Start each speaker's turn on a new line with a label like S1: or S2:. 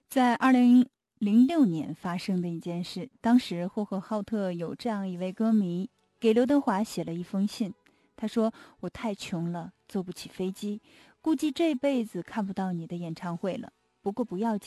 S1: 在2006年发生的一件事，当时呼和浩特有这样一位歌迷给刘德华写了一封信，他说：我太穷了，坐不起飞机，估计这辈子看不到你的演唱会了，不过不要紧，